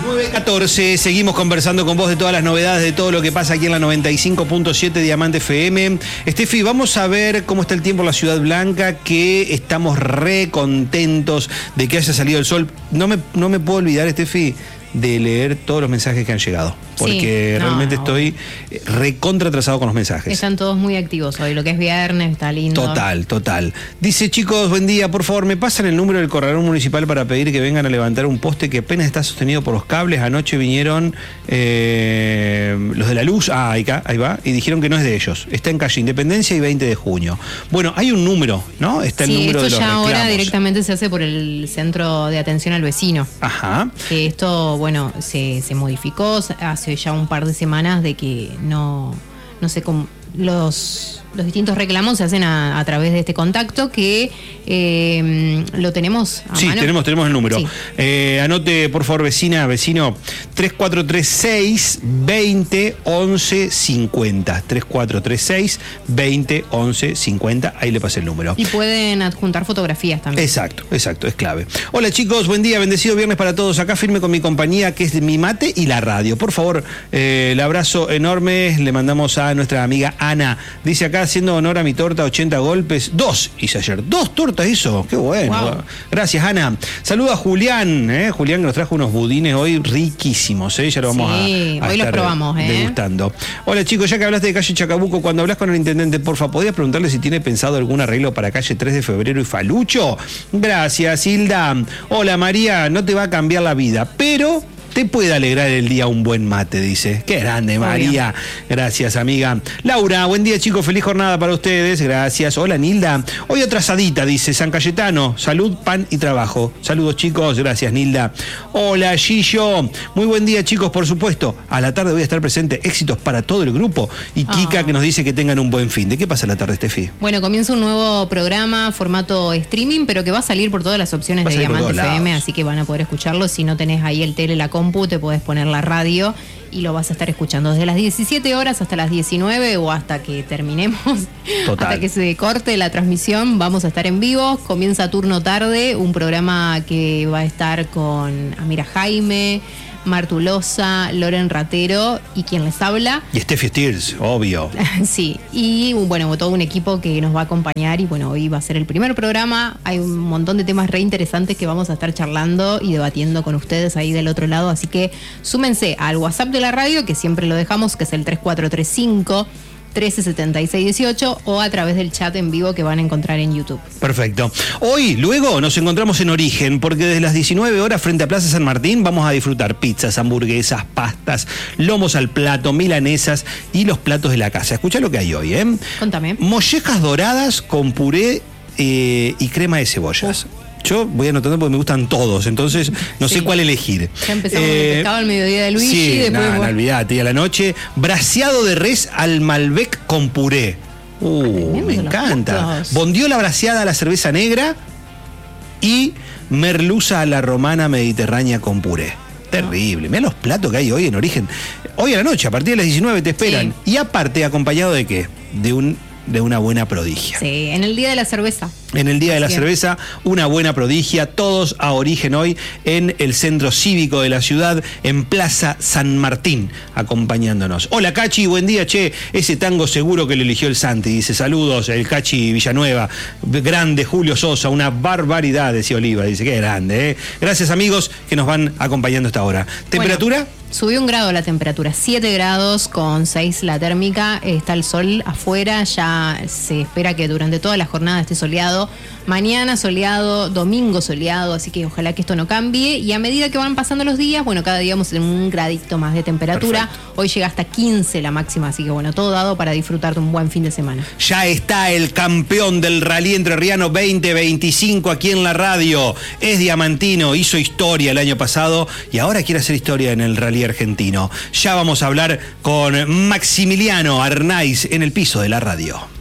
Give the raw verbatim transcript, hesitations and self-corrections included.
nueve catorce, seguimos conversando con vos de todas las novedades, de todo lo que pasa aquí en la noventa y cinco punto siete Diamante F M. Estefi, vamos a ver cómo está el tiempo en la Ciudad Blanca, que estamos re contentos de que haya salido el sol. No me, no me puedo olvidar, Estefi, de leer todos los mensajes que han llegado, porque sí, no, realmente estoy recontra atrasado con los mensajes. Están todos muy activos hoy, lo que es viernes, está lindo. Total, total. Dice, chicos, buen día, por favor, me pasan el número del corralón municipal para pedir que vengan a levantar un poste que apenas está sostenido por los cables. Anoche vinieron eh, los de la luz, ah, ahí, ahí va, y dijeron que no es de ellos. Está en calle Independencia y veinte de junio. Bueno, hay un número, ¿no? Está el sí, número de los reclamos. Sí, esto ya ahora directamente se hace por el Centro de Atención al Vecino. Ajá. Que esto, bueno, se, se modificó hace ya un par de semanas de que no, no sé cómo, los, los distintos reclamos se hacen a, a través de este contacto que eh, lo tenemos a sí, mano. tenemos, tenemos el número. Sí. Eh, anote, por favor, vecina, vecino, tres cuatro tres seis, veinte, once, cincuenta. tres cuatro tres seis, veinte, once, cincuenta. Ahí le pasé el número. Y pueden adjuntar fotografías también. Exacto, exacto, es clave. Hola chicos, buen día, bendecido viernes para todos. Acá firme con mi compañía, que es Mi Mate y la radio. Por favor, eh, el abrazo enorme le mandamos a nuestra amiga Ana. Dice acá, haciendo honor a mi torta, ochenta golpes. Dos hice ayer, dos tortas hizo. Qué bueno. Wow. Gracias, Ana. Saludo a Julián, ¿eh? Julián que nos trajo unos budines hoy riquísimos, ¿eh? Ya lo vamos sí, a, a hoy estar los probamos, ¿eh? degustando. Hola chicos, ya que hablaste de calle Chacabuco, cuando hablas con el intendente, porfa, ¿podrías preguntarle si tiene pensado algún arreglo para calle tres de febrero y Falucho? Gracias, Hilda. Hola María, no te va a cambiar la vida, pero te puede alegrar el día un buen mate, dice. Qué grande, María. Obvio. Gracias, amiga. Laura, buen día, chicos. Feliz jornada para ustedes. Gracias. Hola, Nilda. Hoy otra asadita, dice San Cayetano. Salud, pan y trabajo. Saludos, chicos. Gracias, Nilda. Hola, Gillo. Muy buen día, chicos, por supuesto. A la tarde voy a estar presente. Éxitos para todo el grupo. Y Kika, oh. que nos dice que tengan un buen fin. ¿De qué pasa a la tarde, Estefi? Bueno, comienza un nuevo programa, formato streaming, pero que va a salir por todas las opciones de Diamante F M, así que van a poder escucharlo. Si no tenés ahí el tele, la compu, te podés poner la radio y lo vas a estar escuchando desde las diecisiete horas hasta las diecinueve o hasta que terminemos. Total. Hasta que se corte la transmisión. Vamos a estar en vivo. Comienza Turno Tarde, un programa que va a estar con Amira Jaime, Martulosa, Loren Ratero y quien les habla. Y Steffi Stiers, obvio. Sí, y bueno, todo un equipo que nos va a acompañar y bueno, hoy va a ser el primer programa. Hay un montón de temas re interesantes que vamos a estar charlando y debatiendo con ustedes ahí del otro lado, así que súmense al WhatsApp de la radio, que siempre lo dejamos, que es el tres cuatro tres cinco, trece setenta y seis dieciocho, o a través del chat en vivo que van a encontrar en YouTube. Perfecto. Hoy, luego, nos encontramos en Origen, porque desde las diecinueve horas frente a Plaza San Martín vamos a disfrutar pizzas, hamburguesas, pastas, lomos al plato, milanesas y los platos de la casa. Escuchá lo que hay hoy, ¿eh? Contame. Mollejas doradas con puré eh, y crema de cebollas. Oh. Yo voy anotando porque me gustan todos, entonces no sí. sé cuál elegir. Ya empezamos eh, con el pescado al mediodía de Luigi. Sí, después no, no, olvidate, y a la noche, braseado de res al Malbec con puré. Uh, Ay, me encanta. Bondiola braseada a la cerveza negra y merluza a la romana mediterránea con puré. Terrible. Mirá los platos que hay hoy en Origen. Hoy a la noche, a partir de las diecinueve te esperan. Sí. Y aparte, ¿acompañado de qué? De un de una buena prodigia. Sí, en el Día de la Cerveza. En el Día de la Cerveza, una buena prodigia, todos a Origen hoy en el Centro Cívico de la ciudad, en Plaza San Martín, acompañándonos. Hola Cachi, buen día, che, ese tango seguro que lo eligió el Santi, dice, saludos, el Cachi Villanueva, grande Julio Sosa, una barbaridad, decía Oliva, dice, qué grande, ¿eh? Gracias amigos que nos van acompañando hasta ahora. ¿Temperatura? Bueno, subió un grado la temperatura, siete grados con seis la térmica, está el sol afuera, ya se espera que durante toda la jornada esté soleado. Mañana soleado, domingo soleado, así que ojalá que esto no cambie. Y a medida que van pasando los días, bueno, cada día vamos a tener un gradito más de temperatura. Perfecto. Hoy llega hasta quince la máxima, así que bueno, todo dado para disfrutar de un buen fin de semana. Ya está el campeón del Rally Entrerriano veinte veinticinco aquí en la radio. Es diamantino, hizo historia el año pasado y ahora quiere hacer historia en el Rally argentino. Ya vamos a hablar con Maximiliano Arnaiz en el piso de la radio.